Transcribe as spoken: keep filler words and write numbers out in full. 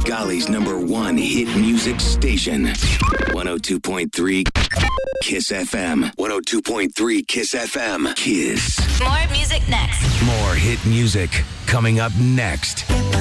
Kigali's number one hit music station. one oh two point three Kiss F M. one oh two point three Kiss F M. Kiss. More music next. More hit music coming up next.